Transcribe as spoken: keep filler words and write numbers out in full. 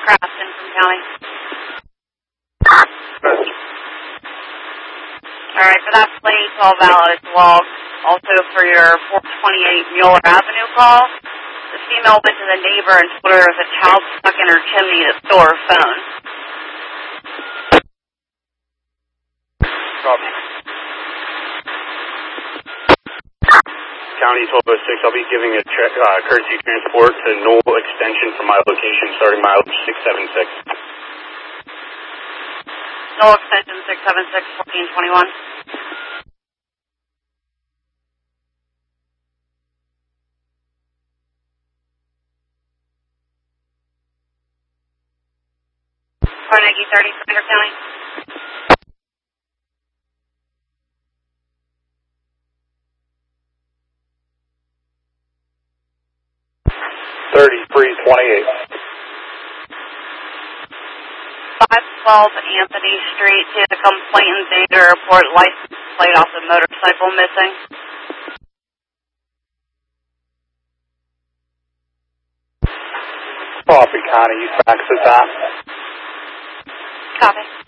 Crafton from County. Alright, for that plate, it's all valid as well. Also for your four twenty-eight Mueller Avenue call, the female went to the neighbor and told her there was a child stuck in her chimney that stole her phone. Copy. County twelve oh six, I'll be giving a tra uh, courtesy transport to Knoll Extension from my location starting mileage six seven six. Knoll Extension six seven six, fourteen twenty-one. Carnegie thirty, Surrender County. thirty-three twenty-eight. five twelve Anthony Street, to the complainant data report license plate off the motorcycle missing. Copy, Connie, you faxed it that. Copy.